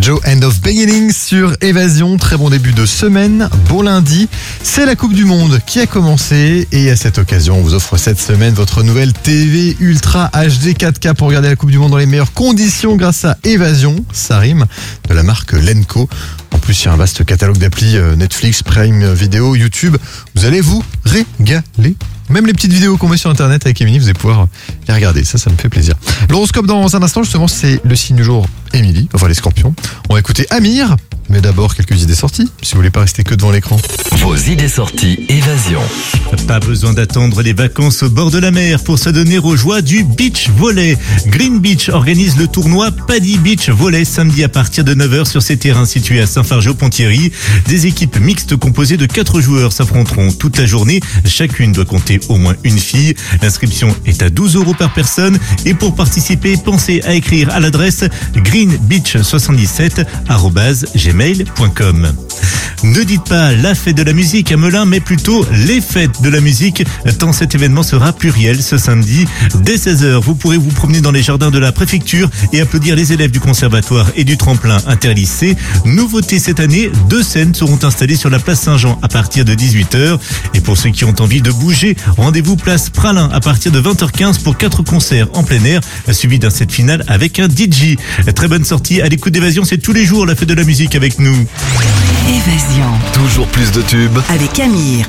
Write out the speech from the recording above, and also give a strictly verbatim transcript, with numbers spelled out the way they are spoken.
Joe End of Beginning sur Évasion. Très bon début de semaine, bon lundi. C'est la Coupe du Monde qui a commencé et à cette occasion, on vous offre cette semaine votre nouvelle T V Ultra H D quatre K pour regarder la Coupe du Monde dans les meilleures conditions grâce à Évasion, ça rime, de la marque Lenco. En plus, il y a un vaste catalogue d'applis Netflix, Prime Video, YouTube. Vous allez vous régaler. Même les petites vidéos qu'on met sur Internet avec Émilie, vous allez pouvoir les regarder. Ça, ça me fait plaisir. L'horoscope dans un instant, justement, c'est le signe du jour Émilie, enfin les scorpions. On va écouter Amir, mais d'abord quelques idées sorties, si vous voulez pas rester que devant l'écran. Vos idées sorties Évasion. Pas besoin d'attendre les vacances au bord de la mer pour se donner aux joies du beach volley. Green Beach organise le tournoi Paddy Beach Volley samedi à partir de neuf heures sur ses terrains situés à Saint-Fargeau-Ponthierry. Des équipes mixtes composées de quatre joueurs s'affronteront toute la journée. Chacune doit compter au moins une fille. L'inscription est à douze euros par personne et pour participer, pensez à écrire à l'adresse greenbeach soixante-dix-sept arobase gmail point com. Ne dites pas la fête de la musique à Melun, mais plutôt les fêtes de la musique, tant cet événement sera pluriel ce samedi. Dès seize heures, vous pourrez vous promener dans les jardins de la préfecture et applaudir les élèves du conservatoire et du tremplin interlycée. Nouveauté cette année, deux scènes seront installées sur la place Saint-Jean à partir de dix-huit heures. Et pour ceux qui ont envie de bouger, rendez-vous place Pralin à partir de vingt heures quinze pour quatre concerts en plein air, suivi d'un set final avec un D J. Très bonne sortie à l'écoute d'Évasion, c'est tous les jours la fête de la musique avec nous. Évasion. Toujours plus de tubes. Avec Amir.